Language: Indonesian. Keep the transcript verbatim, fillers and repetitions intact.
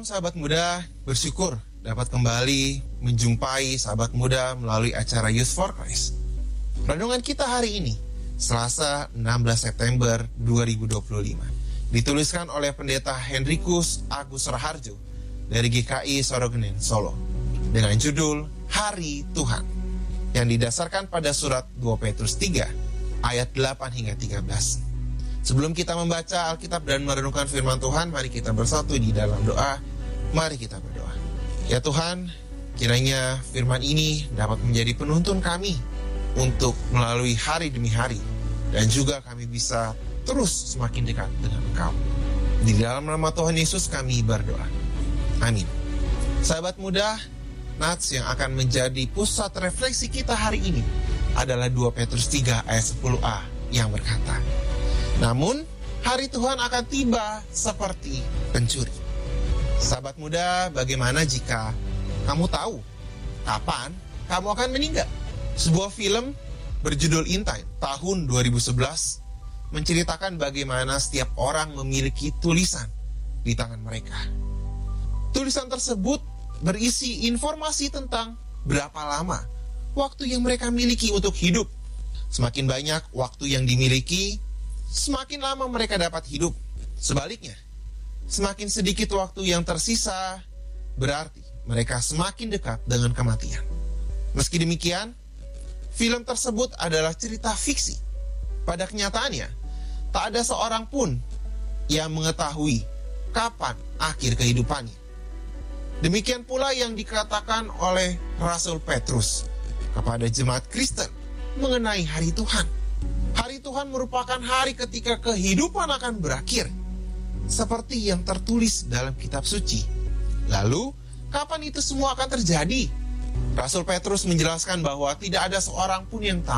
Shalom sahabat muda, bersyukur dapat kembali menjumpai sahabat muda melalui acara Youth for Christ. Renungan kita hari ini, Selasa enam belas September dua ribu dua puluh lima, dituliskan oleh Pendeta Henrikus Agus Raharjo dari G K I Sorogenen, Solo, dengan judul Hari Tuhan, yang didasarkan pada surat dua Petrus tiga ayat delapan hingga tiga belas. Sebelum kita membaca Alkitab dan merenungkan firman Tuhan, mari kita bersatu di dalam doa. Mari kita berdoa. Ya Tuhan, kiranya firman ini dapat menjadi penuntun kami untuk melalui hari demi hari, dan juga kami bisa terus semakin dekat dengan Engkau. Di dalam nama Tuhan Yesus kami berdoa. Amin. Sahabat muda, nats yang akan menjadi pusat refleksi kita hari ini adalah dua Petrus tiga ayat sepuluh a yang berkata, namun hari Tuhan akan tiba seperti pencuri. Sahabat muda, bagaimana jika kamu tahu kapan kamu akan meninggal? Sebuah film berjudul In Time tahun dua ribu sebelas menceritakan bagaimana setiap orang memiliki tulisan di tangan mereka. Tulisan tersebut berisi informasi tentang berapa lama waktu yang mereka miliki untuk hidup. Semakin banyak waktu yang dimiliki, semakin lama mereka dapat hidup. Sebaliknya, semakin sedikit waktu yang tersisa, berarti mereka semakin dekat dengan kematian. Meski demikian, film tersebut adalah cerita fiksi. Pada kenyataannya, tak ada seorang pun yang mengetahui kapan akhir kehidupannya. Demikian pula yang dikatakan oleh Rasul Petrus kepada jemaat Kristen mengenai hari Tuhan. Hari Tuhan merupakan hari ketika kehidupan akan berakhir, seperti yang tertulis dalam kitab suci. Lalu, kapan itu semua akan terjadi? Rasul Petrus menjelaskan bahwa tidak ada seorang pun yang tahu